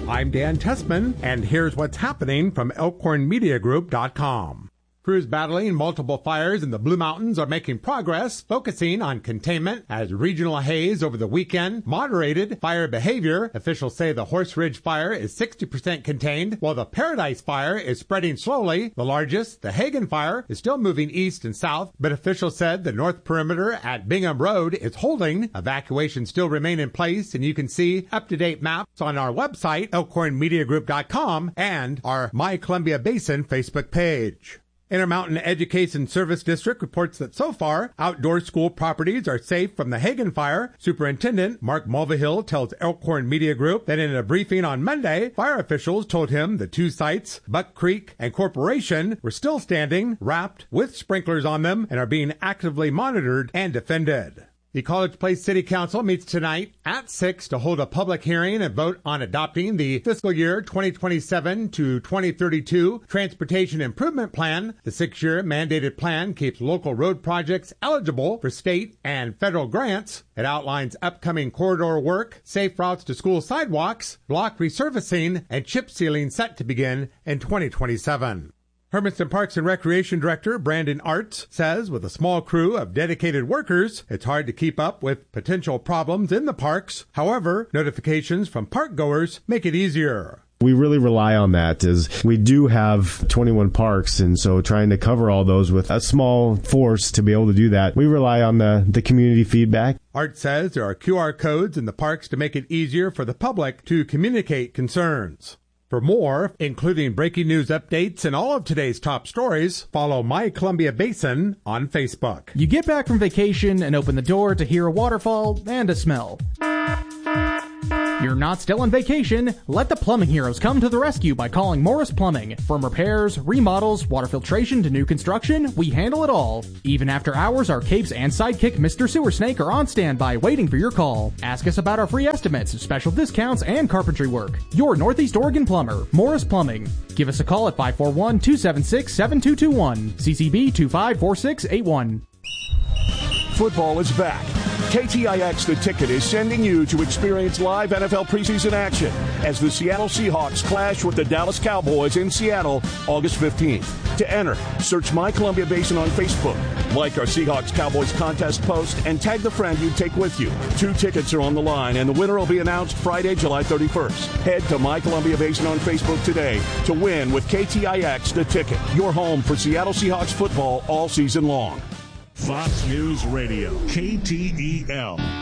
I'm Dan Tessman, and here's what's happening from ElkhornMediaGroup.com. Crews battling multiple fires in the Blue Mountains are making progress, focusing on containment as regional haze over the weekend moderated fire behavior. Officials say the Horse Ridge fire is 60% contained, while the Paradise fire is spreading slowly. The largest, the Hagen fire, is still moving east and south, but officials said the north perimeter at Bingham Road is holding. Evacuations still remain in place, and you can see up-to-date maps on our website, ElkhornMediaGroup.com, and our My Columbia Basin Facebook page. Intermountain Education Service District reports that so far, outdoor school properties are safe from the Hagen fire. Superintendent Mark Mulvihill tells Elkhorn Media Group that in a briefing on Monday, fire officials told him the two sites, Buck Creek and Corporation, were still standing, wrapped with sprinklers on them, and are being actively monitored and defended. The College Place City Council meets tonight at 6 to hold a public hearing and vote on adopting the fiscal year 2027 to 2032 Transportation Improvement Plan. The 6-year mandated plan keeps local road projects eligible for state and federal grants. It outlines upcoming corridor work, safe routes to school sidewalks, block resurfacing, and chip sealing set to begin in 2027. Hermiston Parks and Recreation Director Brandon Arts says with a small crew of dedicated workers, it's hard to keep up with potential problems in the parks. However, notifications from park goers make it easier. We really rely on that as we do have 21 parks, and so trying to cover all those with a small force to be able to do that, we rely on the community feedback. Art says there are QR codes in the parks to make it easier for the public to communicate concerns. For more, including breaking news updates and all of today's top stories, follow My Columbia Basin on Facebook. You get back from vacation and open the door to hear a waterfall and a smell. You're not still on vacation. Let the plumbing heroes come to the rescue by calling Morris Plumbing. From repairs, remodels, water filtration to new construction, we handle it all. Even after hours, our capes and sidekick Mr. Sewer Snake are on standby waiting for your call. Ask us about our free estimates, special discounts, and carpentry work. Your Northeast Oregon plumber, Morris Plumbing. Give us a call at 541-276-7221. CCB 254681. Football is back. KTIX The Ticket is sending you to experience live NFL preseason action as the Seattle Seahawks clash with the Dallas Cowboys in Seattle August 15th. To enter, search My Columbia Basin on Facebook, like our Seahawks Cowboys contest post, and tag the friend you'd take with you. 2 tickets are on the line, and the winner will be announced Friday, July 31st. Head to My Columbia Basin on Facebook today to win with KTIX The Ticket, your home for Seattle Seahawks football all season long. Fox News Radio, KTEL.